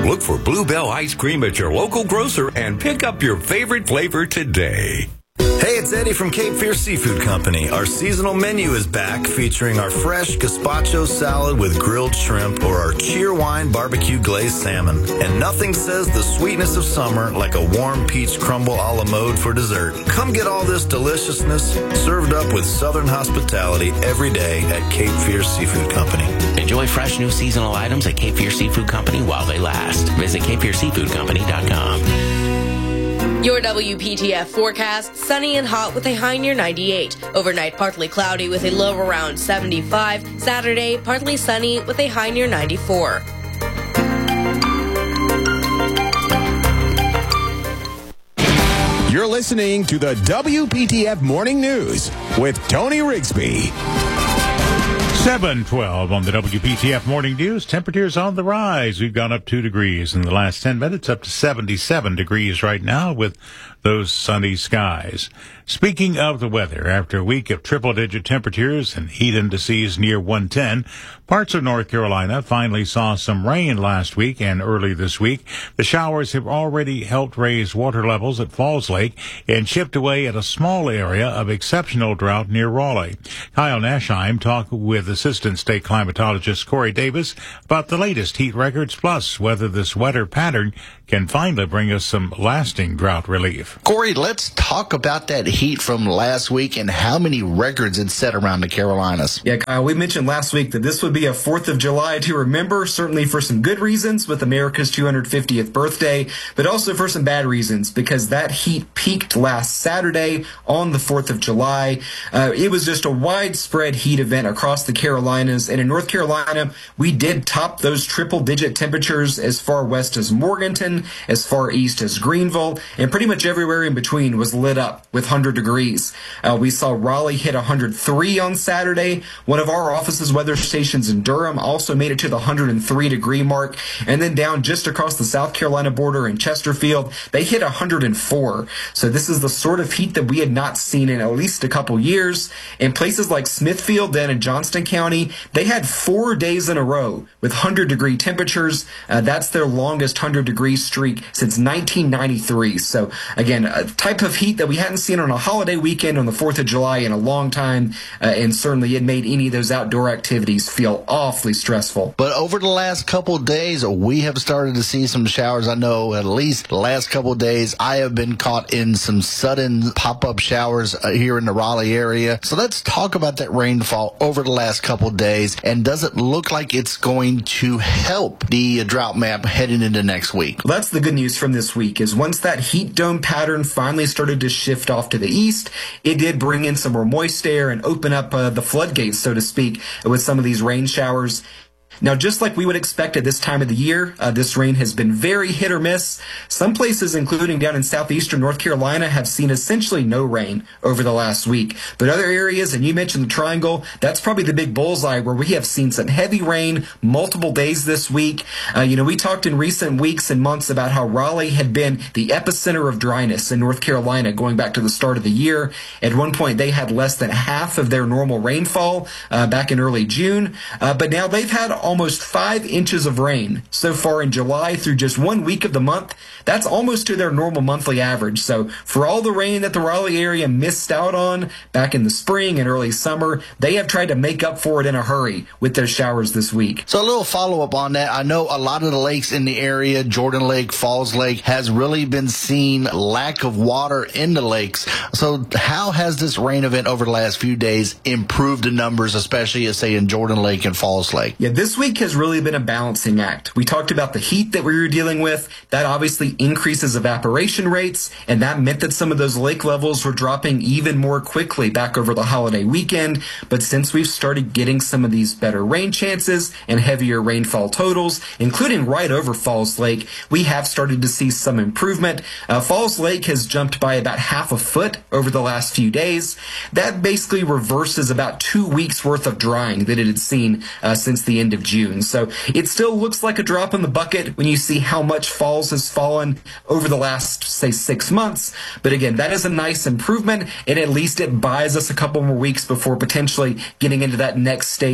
Look for Bluebell ice cream at your local grocer and pick up your favorite flavor today. Hey, it's Eddie from Cape Fear Seafood Company. Our seasonal menu is back, featuring our fresh gazpacho salad with grilled shrimp or our Cheerwine barbecue glazed salmon. And nothing says the sweetness of summer like a warm peach crumble a la mode for dessert. Come get all this deliciousness served up with Southern hospitality every day at Cape Fear Seafood Company. Enjoy fresh new seasonal items at Cape Fear Seafood Company while they last. Visit CapeFearSeafoodCompany.com. Your WPTF forecast, sunny and hot with a high near 98. Overnight, partly cloudy with a low around 75. Saturday, partly sunny with a high near 94. You're listening to the WPTF Morning News with Tony Rigsby. 7:12 on the WPTF Morning News. Temperatures on the rise. We've gone up 2 degrees in the last 10 minutes, up to 77 degrees right now with those sunny skies. Speaking of the weather, after a week of triple-digit temperatures and heat indices near 110, parts of North Carolina finally saw some rain last week and early this week. The showers have already helped raise water levels at Falls Lake and chipped away at a small area of exceptional drought near Raleigh. Kyle Nashheim talked with Assistant State Climatologist Corey Davis about the latest heat records, plus whether this wetter pattern can finally bring us some lasting drought relief. Corey, let's talk about that heat from last week and how many records it set around the Carolinas. Yeah, Kyle, we mentioned last week that this would be a 4th of July to remember, certainly for some good reasons with America's 250th birthday, but also for some bad reasons because that heat peaked last Saturday on the 4th of July. It was just a widespread heat event across the Carolinas, and in North Carolina, we did top those triple-digit temperatures as far west as Morganton, as far east as Greenville, and pretty much everywhere in between was lit up with 100 degrees. We saw Raleigh hit 103 on Saturday. One of our office's weather stations in Durham also made it to the 103-degree mark. And then down just across the South Carolina border in Chesterfield, they hit 104. So this is the sort of heat that we had not seen in at least a couple years. In places like Smithfield, then in Johnston County, they had 4 days in a row with 100-degree temperatures. That's their longest 100-degree streak since 1993. So again, a type of heat that we hadn't seen on a holiday weekend on the 4th of July in a long time, and certainly it made any of those outdoor activities feel awfully stressful. But over the last couple of days, we have started to see some showers. I know at least the last couple of days, I have been caught in some sudden pop-up showers here in the Raleigh area. So let's talk about that rainfall over the last couple of days, and does it look like it's going to help the drought map heading into next week? Well, that's the good news from this week, is once that heat dome pattern finally started to shift off to the east, it did bring in some more moist air and open up the floodgates, so to speak, with some of these rain showers. Now, just like we would expect at this time of the year, this rain has been very hit or miss. Some places, including down in southeastern North Carolina, have seen essentially no rain over the last week. But other areas, and you mentioned the Triangle, that's probably the big bullseye where we have seen some heavy rain multiple days this week. We talked in recent weeks and months about how Raleigh had been the epicenter of dryness in North Carolina going back to the start of the year. At one point, they had less than half of their normal rainfall back in early June. But now they've had almost 5 inches of rain so far in July through just 1 week of the month. That's almost to their normal monthly average. So for all the rain that the Raleigh area missed out on back in the spring and early summer, they have tried to make up for it in a hurry with their showers this week. So a little follow-up on that. I know a lot of the lakes in the area, Jordan Lake, Falls Lake, has really been seeing lack of water in the lakes. So how has this rain event over the last few days improved the numbers, especially, say, in Jordan Lake and Falls Lake? Yeah, this week has really been a balancing act. We talked about the heat that we were dealing with. That obviously increases evaporation rates, and that meant that some of those lake levels were dropping even more quickly back over the holiday weekend. But since we've started getting some of these better rain chances and heavier rainfall totals, including right over Falls Lake, we have started to see some improvement. Falls Lake has jumped by about half a foot over the last few days. That basically reverses about 2 weeks worth of drying that it had seen since the end of June. So it still looks like a drop in the bucket when you see how much Falls has fallen over the last, say, 6 months. But again, that is a nice improvement, and at least it buys us a couple more weeks before potentially getting into that next stage of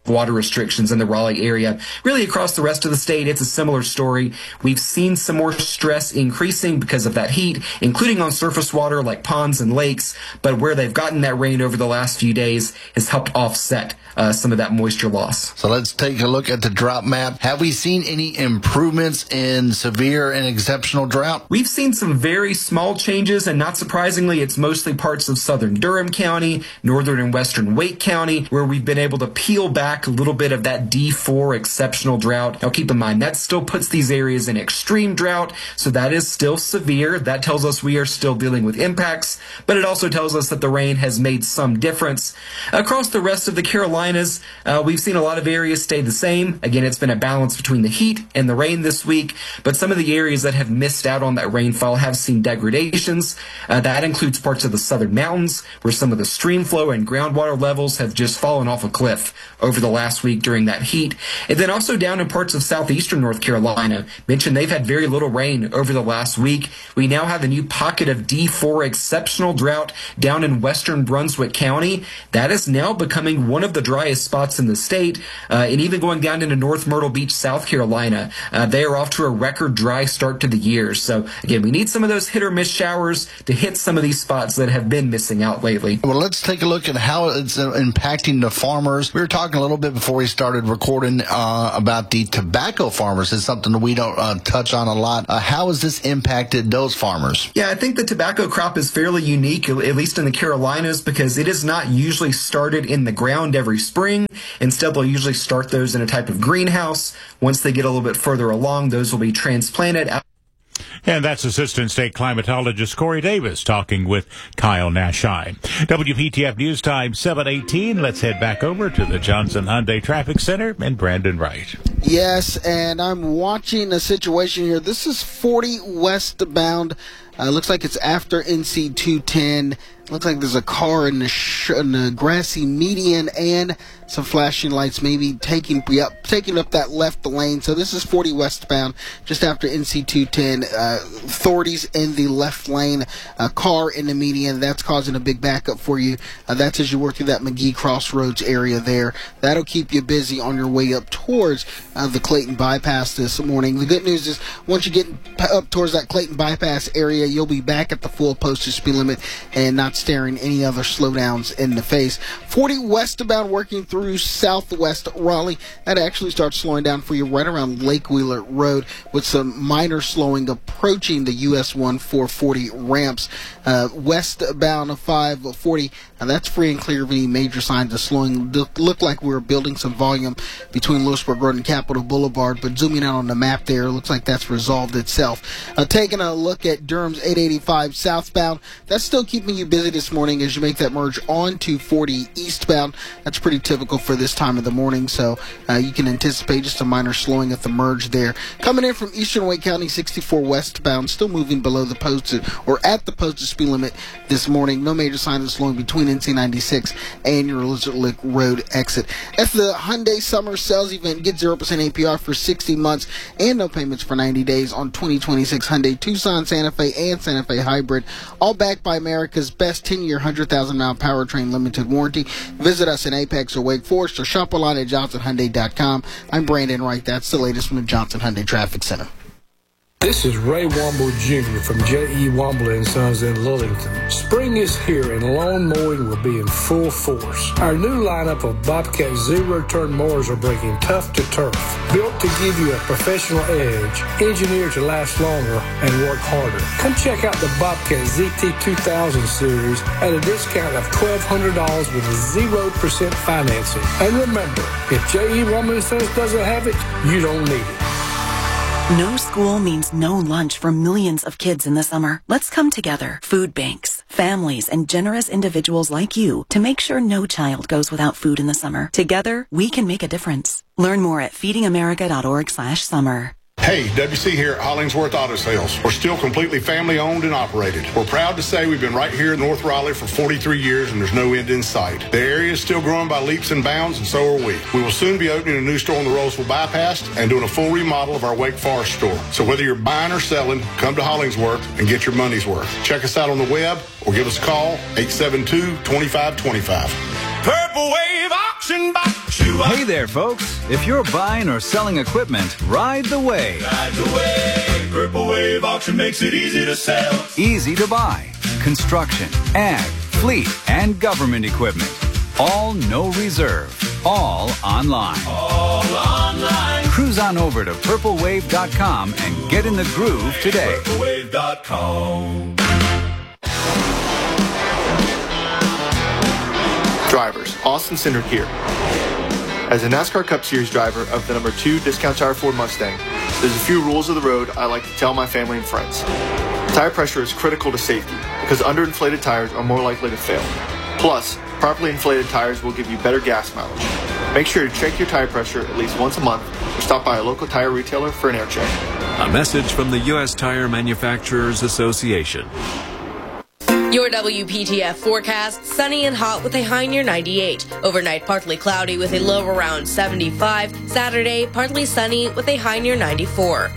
water restrictions in the Raleigh area. Really across the rest of the state, it's a similar story. We've seen some more stress increasing because of that heat, including on surface water like ponds and lakes, but where they've gotten that rain over the last few days has helped offset some of that moisture loss. So let's take a look at the drought map. Have we seen any improvements in severe and exceptional drought? We've seen some very small changes, and not surprisingly, it's mostly parts of southern Durham County, northern and western Wake County, where we've been able to peel back a little bit of that D4 exceptional drought. Now keep in mind, that still puts these areas in extreme drought, so that is still severe. That tells us we are still dealing with impacts, but it also tells us that the rain has made some difference. Across the rest of the Carolinas, we've seen a lot of areas stay the same. Again, it's been a balance between the heat and the rain this week, but some of the areas that have missed out on that rainfall have seen degradations. That includes parts of the southern mountains, where some of the stream flow and groundwater levels have just fallen off a cliff over the last week during that heat. And then also down in parts of southeastern North Carolina, mentioned they've had very little rain over the last week. We now have a new pocket of D4 exceptional drought down in western Brunswick County. That is now becoming one of the driest spots in the state, and even going down into North Myrtle Beach, South Carolina. They are off to a record dry start to the year. So again, we need some of those hit or miss showers to hit some of these spots that have been missing out lately. Well, let's take a look at how it's impacting the farmers. We were talking a little bit before we started recording about the tobacco farmers. It's something that we don't touch on a lot. How has this impacted those farmers? Yeah, I think the tobacco crop is fairly unique, at least in the Carolinas, because it is not usually started in the ground every spring. Instead, they'll usually start those in a type of greenhouse. Once they get a little bit further along, those will be transplanted out. And that's Assistant State Climatologist Corey Davis talking with Kyle Nashai. WPTF News Time 7:18. Let's head back over to the Johnson Hyundai Traffic Center and Brandon Wright. Yes, and I'm watching a situation here. This is 40 westbound. Looks like it's after NC 210. Looks like there's a car in the grassy median and some flashing lights maybe taking up that left lane. So this is 40 westbound just after NC 210. Authorities in the left lane, a car in the median. That's causing a big backup for you. That's as you work through that McGee Crossroads area there. That'll keep you busy on your way up towards the Clayton Bypass this morning. The good news is once you get up towards that Clayton Bypass area, you'll be back at the full posted speed limit and not staring any other slowdowns in the face. 40 westbound working through southwest Raleigh. That actually starts slowing down for you right around Lake Wheeler Road with some minor slowing approaching the US 1 440 ramps. Westbound of 540, that's free and clear of any major signs of slowing. Look like we're building some volume between Lewisburg Road and Capitol Boulevard, but zooming out on the map there, looks like that's resolved itself. Taking a look at Durham's 885 southbound, that's still keeping you busy this morning as you make that merge onto 40 eastbound. That's pretty typical for this time of the morning, so you can anticipate just a minor slowing at the merge there. Coming in from eastern Wake County, 64 westbound, still moving below the posted or at the posted speed limit this morning. No major signs of slowing between NC 96 and your Lizard Lick Road exit. At the Hyundai Summer Sales Event, get 0% APR for 60 months and no payments for 90 days on 2026 Hyundai Tucson, Santa Fe, and Santa Fe Hybrid. All backed by America's best 10-year, 100,000-mile powertrain limited warranty. Visit us in Apex or Wake Forest or shop online at johnsonhyundai.com. I'm Brandon Wright. That's the latest from the Johnson Hyundai Traffic Center. This is Ray Womble Jr. from J.E. Womble & Sons in Lillington. Spring is here and lawn mowing will be in full force. Our new lineup of Bobcat zero-turn mowers are breaking tough to turf. Built to give you a professional edge, engineered to last longer and work harder. Come check out the Bobcat ZT 2000 series at a discount of $1,200 with 0% financing. And remember, if J.E. Womble & Sons doesn't have it, you don't need it. No school means no lunch for millions of kids in the summer. Let's come together, food banks, families, and generous individuals like you to make sure no child goes without food in the summer. Together, we can make a difference. Learn more at feedingamerica.org/summer. Hey, WC here at Hollingsworth Auto Sales. We're still completely family owned and operated. We're proud to say we've been right here in North Raleigh for 43 years and there's no end in sight. The area is still growing by leaps and bounds and so are we. We will soon be opening a new store on the Roseville Bypass and doing a full remodel of our Wake Forest store. So whether you're buying or selling, come to Hollingsworth and get your money's worth. Check us out on the web or give us a call, 872-2525. Purple Wave Auction Box. Hey there, folks. If you're buying or selling equipment, ride the wave. Ride the wave. Purple Wave Auction makes it easy to sell. Easy to buy. Construction, ag, fleet, and government equipment. All no reserve. All online. All online. Cruise on over to purplewave.com and get in the groove today. Purplewave.com. Drivers, Austin Cindric here. As a NASCAR Cup Series driver of the number 2 Discount Tire Ford Mustang, there's a few rules of the road I like to tell my family and friends. Tire pressure is critical to safety because underinflated tires are more likely to fail. Plus, properly inflated tires will give you better gas mileage. Make sure to check your tire pressure at least once a month or stop by a local tire retailer for an air check. A message from the U.S. Tire Manufacturers Association. Your WPTF forecast, sunny and hot with a high near 98. Overnight, partly cloudy with a low around 75. Saturday, partly sunny with a high near 94.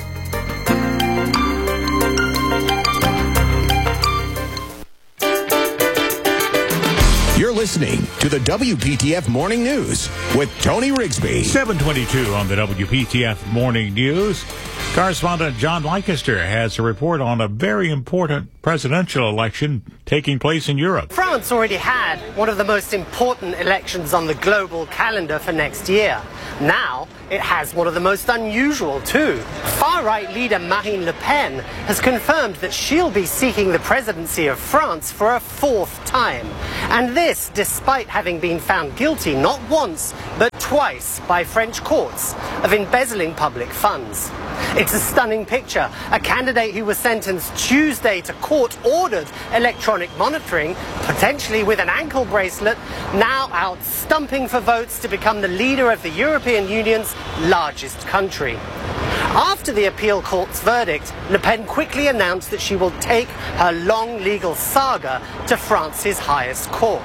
You're listening to the WPTF Morning News with Tony Rigsby. 7:22 on the WPTF Morning News. Correspondent John Lancaster has a report on a very important presidential election taking place in Europe. France already had one of the most important elections on the global calendar for next year. Now, it has one of the most unusual too. Far-right leader Marine Le Pen has confirmed that she'll be seeking the presidency of France for a 4th time. And this despite having been found guilty not once, but twice by French courts of embezzling public funds. It's a stunning picture. A candidate who was sentenced Tuesday to court-ordered electronic monitoring, potentially with an ankle bracelet, now out stumping for votes to become the leader of the European Union's largest country. After the appeal court's verdict, Le Pen quickly announced that she will take her long legal saga to France's highest court.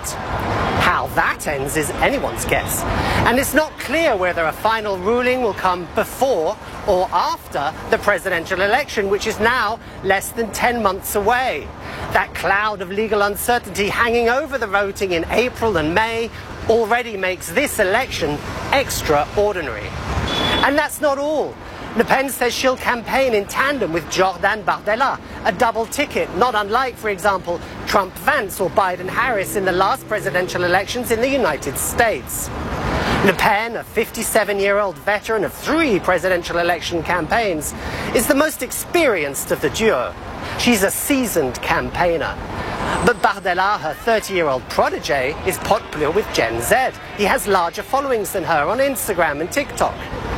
How that ends is anyone's guess. And it's not clear whether a final ruling will come before or after the presidential election, which is now less than 10 months away. That cloud of legal uncertainty hanging over the voting in April and May already makes this election extraordinary. And that's not all. Le Pen says she'll campaign in tandem with Jordan Bardella, a double ticket, not unlike, for example, Trump-Vance or Biden-Harris in the last presidential elections in the United States. Le Pen, a 57-year-old veteran of 3 presidential election campaigns, is the most experienced of the duo. She's a seasoned campaigner. But Bardella, her 30-year-old protege, is popular with Gen Z. He has larger followings than her on Instagram and TikTok.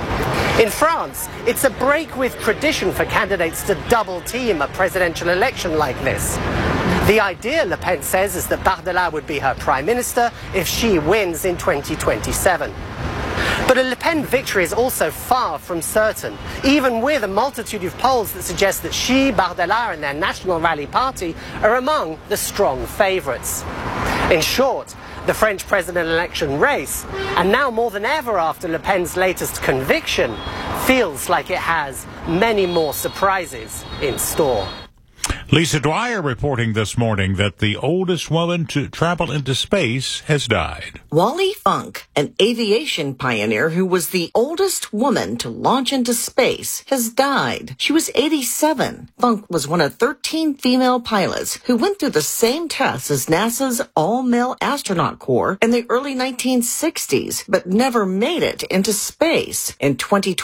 In France, it's a break with tradition for candidates to double-team a presidential election like this. The idea, Le Pen says, is that Bardella would be her prime minister if she wins in 2027. But a Le Pen victory is also far from certain, even with a multitude of polls that suggest that she, Bardella, and their National Rally Party are among the strong favourites. In short, the French president election race, and now more than ever after Le Pen's latest conviction, feels like it has many more surprises in store. Lisa Dwyer reporting this morning that the oldest woman to travel into space has died. Wally Funk, an aviation pioneer who was the oldest woman to launch into space, has died. She was 87. Funk was one of 13 female pilots who went through the same tests as NASA's all-male astronaut corps in the early 1960s, but never made it into space. In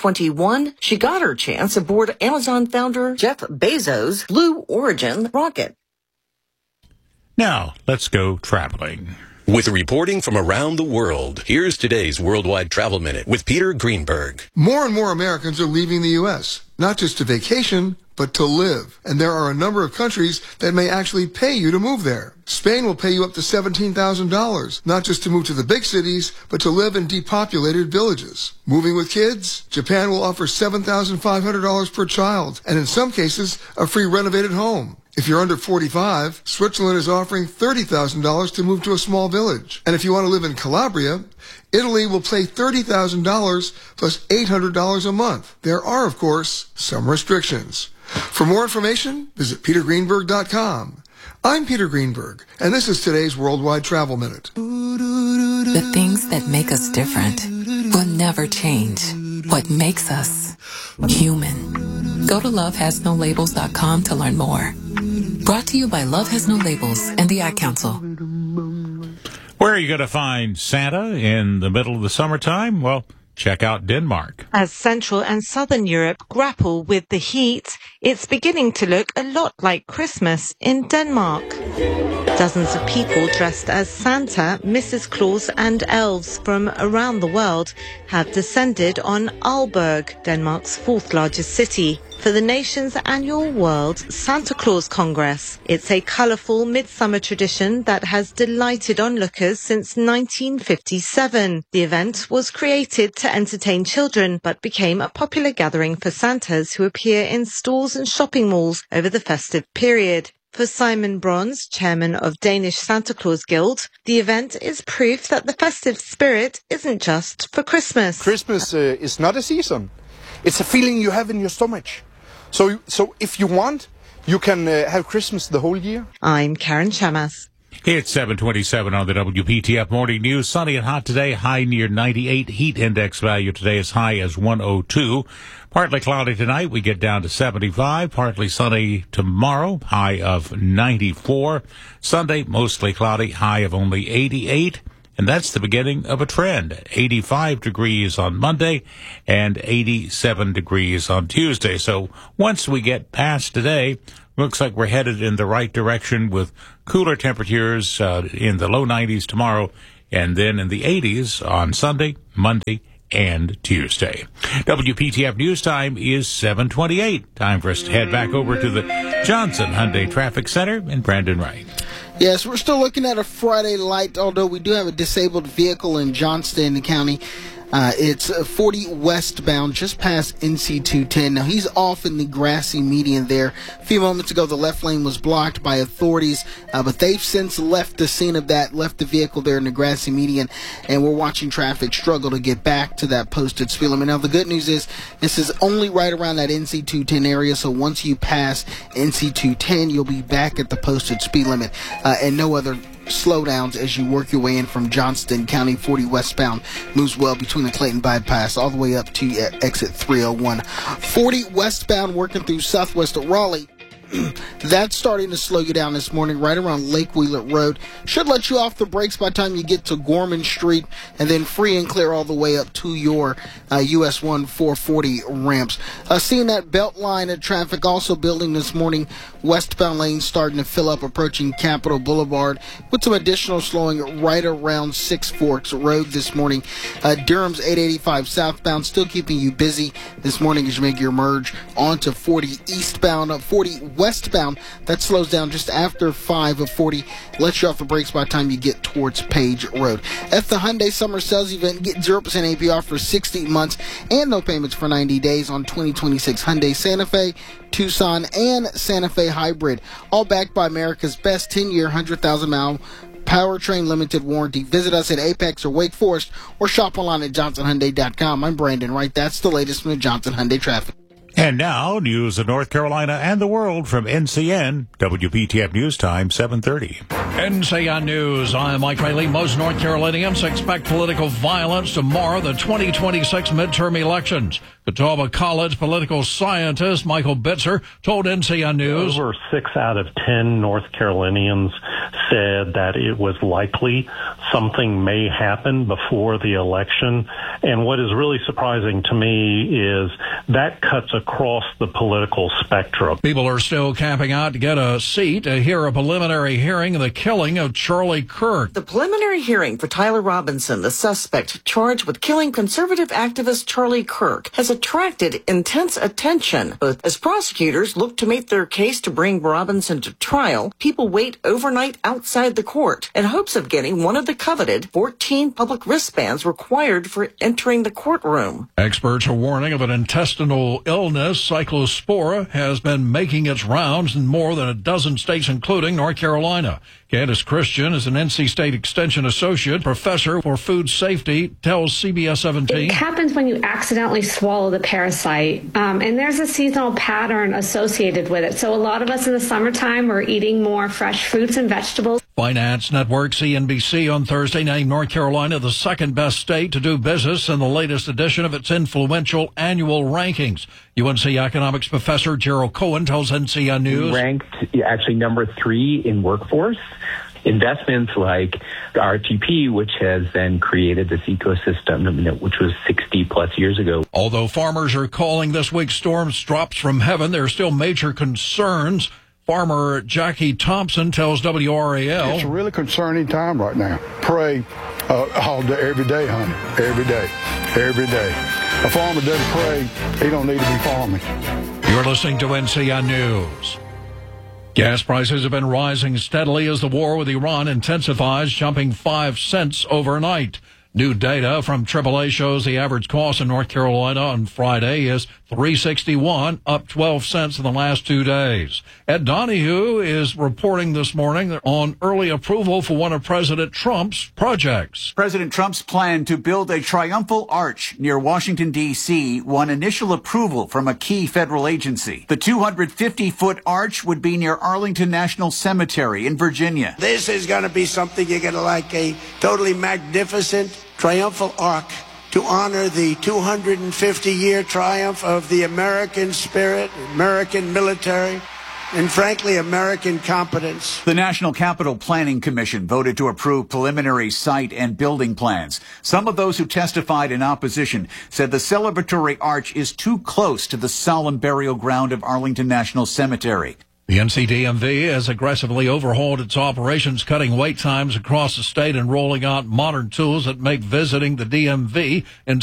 2021, she got her chance aboard Amazon founder Jeff Bezos' Blue Origin rocket. Now, let's go traveling. With reporting from around the world, here's today's Worldwide Travel Minute with Peter Greenberg. More and more Americans are leaving the U.S., not just to vacation, but to live. And there are a number of countries that may actually pay you to move there. Spain will pay you up to $17,000, not just to move to the big cities, but to live in depopulated villages. Moving with kids, Japan will offer $7,500 per child, and in some cases, a free renovated home. If you're under 45, Switzerland is offering $30,000 to move to a small village. And if you want to live in Calabria, Italy will pay $30,000 plus $800 a month. There are, of course, some restrictions. For more information, visit petergreenberg.com. I'm Peter Greenberg, and this is today's Worldwide Travel Minute. The things that make us different will never change. What makes us human. Go to lovehasnolabels.com to learn more. Brought to you by Love Has No Labels and the Ad Council. Where are you going to find Santa in the middle of the summertime? Well, check out Denmark. As Central and Southern Europe grapple with the heat, it's beginning to look a lot like Christmas in Denmark. Dozens of people dressed as Santa, Mrs. Claus and elves from around the world have descended on Aalborg, Denmark's fourth largest city, for the nation's annual World Santa Claus Congress. It's a colourful midsummer tradition that has delighted onlookers since 1957. The event was created to entertain children, but became a popular gathering for Santas who appear in stores and shopping malls over the festive period. For Simon Brons, chairman of Danish Santa Claus Guild, the event is proof that the festive spirit isn't just for Christmas. Christmas is not a season. It's a feeling you have in your stomach. So if you want, you can have Christmas the whole year. I'm Karen Chamas. It's 7:27 on the WPTF Morning News. Sunny and hot today, high near 98. Heat index value today as high as 102. Partly cloudy tonight, we get down to 75. Partly sunny tomorrow, high of 94. Sunday, mostly cloudy, high of only 88. And that's the beginning of a trend. 85 degrees on Monday and 87 degrees on Tuesday. So once we get past today, looks like we're headed in the right direction with cooler temperatures in the low 90s tomorrow and then in the 80s on Sunday, Monday, and Tuesday. WPTF News Time is 7:28. Time for us to head back over to the Johnson Hyundai Traffic Center in Brandon Wright. Yes, we're still looking at a Friday light, although we do have a disabled vehicle in Johnston County. It's 40 westbound, just past NC 210. Now, he's off in the grassy median there. A few moments ago, the left lane was blocked by authorities, but they've since left the scene of that, left the vehicle there in the grassy median, and we're watching traffic struggle to get back to that posted speed limit. Now, the good news is this is only right around that NC 210 area, so once you pass NC 210, you'll be back at the posted speed limit, and no other slowdowns as you work your way in from Johnston County. 40 westbound moves well between the Clayton bypass all the way up to exit 301. 40 westbound working through southwest of Raleigh. That's starting to slow you down this morning right around Lake Wheeler Road. Should let you off the brakes by the time you get to Gorman Street, and then free and clear all the way up to your US 1 440 ramps. Seeing that belt line of traffic also building this morning. Westbound lanes starting to fill up approaching Capitol Boulevard with some additional slowing right around Six Forks Road this morning. Durham's 885 southbound still keeping you busy this morning as you make your merge onto 40 eastbound, 40 westbound. That slows down just after 5 of 40. Lets you off the brakes by the time you get towards Page Road. At the Hyundai Summer Sales Event, get 0% APR for 60 months and no payments for 90 days on 2026 Hyundai Santa Fe, Tucson, and Santa Fe Hybrid. All backed by America's best 10-year, 100,000-mile powertrain limited warranty. Visit us at Apex or Wake Forest or shop online at johnsonhyundai.com. I'm Brandon Wright. That's the latest from the Johnson Hyundai traffic. And now, news of North Carolina and the world from NCN. WPTF News Time, 7:30. NCN News. I'm Mike Rayleigh. Most North Carolinians expect political violence to mar the 2026 midterm elections. Catawba College political scientist Michael Bitzer told NCN News. Over 6 out of 10 North Carolinians said that it was likely something may happen before the election. And what is really surprising to me is that cuts across the political spectrum. People are still camping out to get a seat to hear a preliminary hearing of the killing of Charlie Kirk. The preliminary hearing for Tyler Robinson, the suspect charged with killing conservative activist Charlie Kirk, has attracted intense attention. Both as prosecutors look to make their case to bring Robinson to trial, people wait overnight outside the court in hopes of getting one of the coveted 14 public wristbands required for entering the courtroom. Experts are warning of an intestinal illness. Cyclospora has been making its rounds in more than a dozen states, including North Carolina. Candace Christian is an NC State Extension Associate Professor for Food Safety, tells CBS 17. It happens when you accidentally swallow the parasite, and there's a seasonal pattern associated with it. So a lot of us in the summertime are eating more fresh fruits and vegetables. Finance network CNBC on Thursday named North Carolina the second best state to do business in the latest edition of its influential annual rankings. UNC economics professor Gerald Cohen tells NCN News. We ranked actually number 3 in workforce. Investments like RTP, which has then created this ecosystem, which was 60 plus years ago. Although farmers are calling this week's storms drops from heaven, there are still major concerns. Farmer Jackie Thompson tells WRAL. It's a really concerning time right now. Pray all day, every day, honey. Every day. Every day. A farmer doesn't pray, he don't need to be farming. You're listening to NCN News. Gas prices have been rising steadily as the war with Iran intensifies, jumping 5 cents overnight. New data from AAA shows the average cost in North Carolina on Friday is $3.61, up 12 cents in the last 2 days. Ed Donahue is reporting this morning on early approval for one of President Trump's projects. President Trump's plan to build a triumphal arch near Washington, D.C. won initial approval from a key federal agency. The 250-foot arch would be near Arlington National Cemetery in Virginia. This is going to be something you're going to like, a totally magnificent triumphal arch to honor the 250-year triumph of the American spirit, American military, and frankly, American competence. The National Capital Planning Commission voted to approve preliminary site and building plans. Some of those who testified in opposition said the celebratory arch is too close to the solemn burial ground of Arlington National Cemetery. The NCDMV has aggressively overhauled its operations, cutting wait times across the state and rolling out modern tools that make visiting the DMV